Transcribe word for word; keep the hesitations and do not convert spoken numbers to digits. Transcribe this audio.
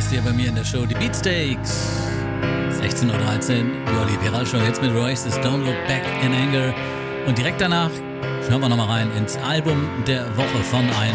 Gäste hier bei mir in der Show, die Beatsteaks. sechzehn Uhr dreizehn, die Oliveira Show, jetzt mit Oasis, Don't Look Back in Anger. Und direkt danach schauen wir nochmal rein ins Album der Woche von einem